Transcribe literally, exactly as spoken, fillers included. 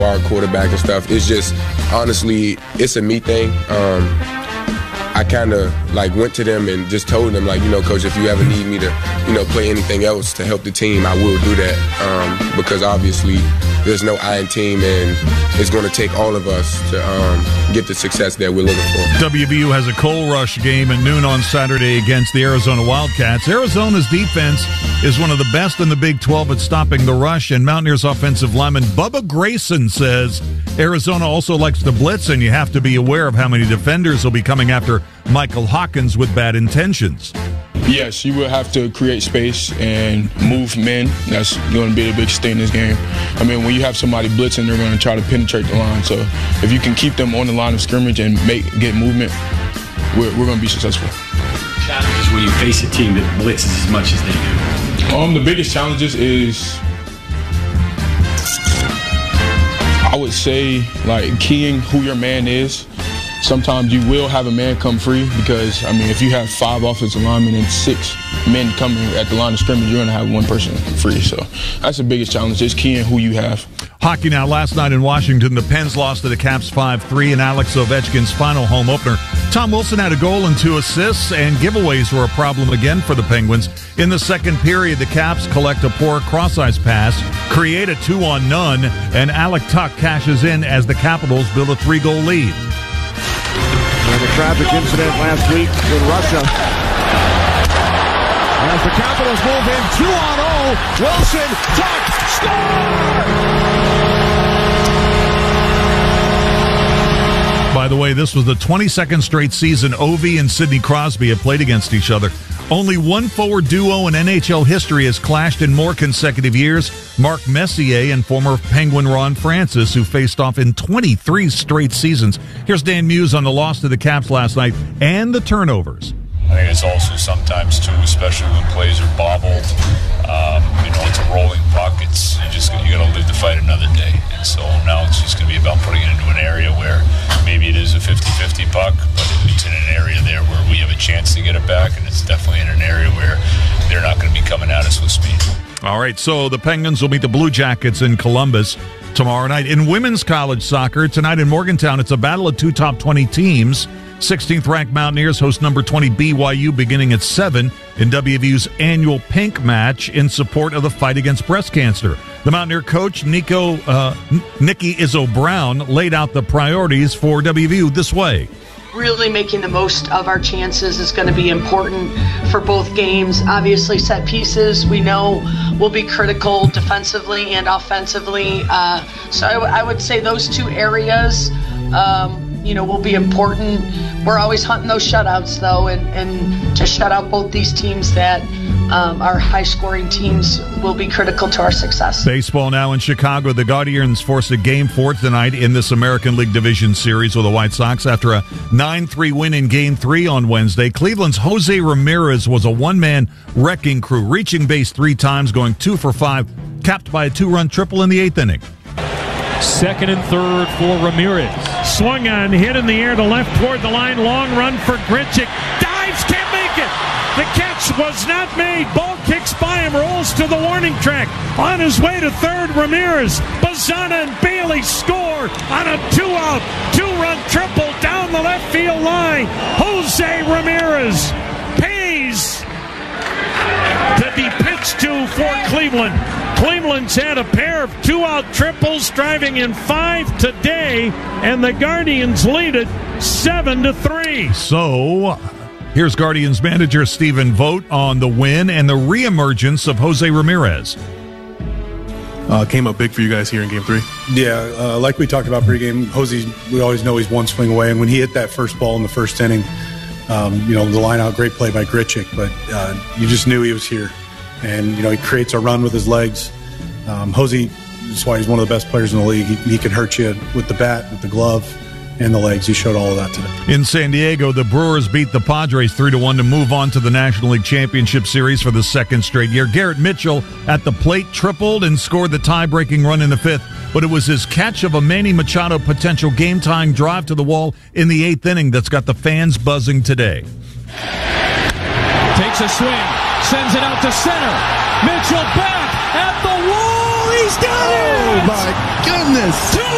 our quarterback and stuff. It's just, honestly, it's a me thing. Um, I kind of like went to them and just told them, like, you know, coach, if you ever need me to, you know, play anything else to help the team, I will do that. Um, because obviously there's no I in team, and it's going to take all of us to um, get the success that we're looking for. W V U has a coal rush game at noon on Saturday against the Arizona Wildcats. Arizona's defense is one of the best in the Big twelve at stopping the rush, and Mountaineers offensive lineman Bubba Grayson says Arizona also likes to blitz, and you have to be aware of how many defenders will be coming after Michael Hawkins with bad intentions. Yes, you will have to create space and move men. That's going to be the biggest thing in this game. I mean, when you have somebody blitzing, they're going to try to penetrate the line. So if you can keep them on the line of scrimmage and make get movement, we're, we're going to be successful. Challenges when you face a team that blitzes as much as they do? Um, the biggest challenges is, I would say, like, keying who your man is. Sometimes you will have a man come free because, I mean, if you have five offensive linemen and six men coming at the line of scrimmage, you're going to have one person free. So that's the biggest challenge, just keying who you have. Hockey now. Last night in Washington, the Pens lost to the Caps five three in Alex Ovechkin's final home opener. Tom Wilson had a goal and two assists, and giveaways were a problem again for the Penguins. In the second period, the Caps collect a poor cross-ice pass, create a two-on-none, and Alec Tuck cashes in as the Capitals build a three-goal lead. And the tragic incident last week in Russia. As the Capitals move in two on oh, Wilson, Tuck, score! By the way, this was the twenty-second straight season Ovi and Sidney Crosby have played against each other. Only one forward duo in N H L history has clashed in more consecutive years, Mark Messier and former Penguin Ron Francis, who faced off in twenty-three straight seasons. Here's Dan Muse on the loss to the Caps last night and the turnovers. I think it's also sometimes, too, especially when plays are bobbled, um, you know, it's a rolling puck. It's, you just you got to live to fight another day. And so now it's just going to be about putting it into an area where maybe it is a fifty-fifty puck, but it's in an area there where we have a chance to get it back, and it's definitely in an area where they're not going to be coming at us with speed. All right, so the Penguins will meet the Blue Jackets in Columbus tomorrow night. In women's college soccer, tonight in Morgantown, it's a battle of two top twenty teams. sixteenth-ranked Mountaineers host number twenty B Y U beginning at seven in W V U's annual Pink Match in support of the fight against breast cancer. The Mountaineer coach, Nico, uh, Nikki Izzo-Brown, laid out the priorities for W V U this way. Really making the most of our chances is going to be important for both games. Obviously, set pieces, we know, will be critical defensively and offensively. Uh, so I, w- I would say those two areas um, you know, will be important. We're always hunting those shutouts, though, and, and to shut out both these teams that um, are high-scoring teams will be critical to our success. Baseball now in Chicago. The Guardians forced a game four tonight in this American League Division Series with the White Sox after a nine three win in Game three on Wednesday. Cleveland's Jose Ramirez was a one-man wrecking crew, reaching base three times, going two for five, capped by a two-run triple in the eighth inning. Second and third for Ramirez. Swung on, hit in the air to left toward the line. Long run for Grichuk. Dives, can't make it. The catch was not made. Ball kicks by him, rolls to the warning track. On his way to third, Ramirez. Bazana and Bailey score on a two-out, two-run triple down the left field line. Jose Ramirez pays to be pitched to for Cleveland. Cleveland's had a pair of two-out triples, driving in five today, and the Guardians lead it seven to three. So here's Guardians manager Stephen Vogt on the win and the reemergence of Jose Ramirez. Uh, came up big for you guys here in Game Three. Yeah, uh, like we talked about pregame, Jose, we always know he's one swing away, and when he hit that first ball in the first inning, um, you know, the line out, great play by Grichuk, but uh, you just knew he was here. And, you know, he creates a run with his legs. Um, Jose, that's why he's one of the best players in the league. He, he can hurt you with the bat, with the glove, and the legs. He showed all of that today. In San Diego, the Brewers beat the Padres three to one to move on to the National League Championship Series for the second straight year. Garrett Mitchell at the plate tripled and scored the tie-breaking run in the fifth, but it was his catch of a Manny Machado potential game-tying drive to the wall in the eighth inning that's got the fans buzzing today. Takes a swing. Sends it out to center. Mitchell back at the wall. He's got it! Oh, my goodness. Two